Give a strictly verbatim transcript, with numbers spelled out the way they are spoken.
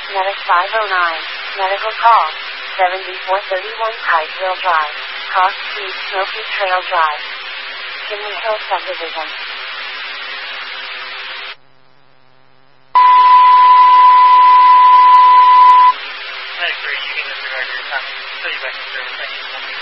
Medic five oh nine. Medical call. seventy-four thirty-one Kiteville Drive. Cross Street, Smoky Trail Drive. Kinley Hill Subdivision.